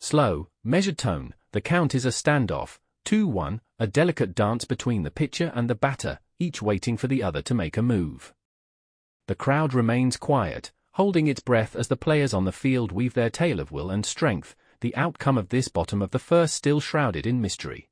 Slow, measured tone, the count is a standoff, 2-1, a delicate dance between the pitcher and the batter, each waiting for the other to make a move. The crowd remains quiet, holding its breath as the players on the field weave their tale of will and strength, the outcome of this bottom of the first still shrouded in mystery.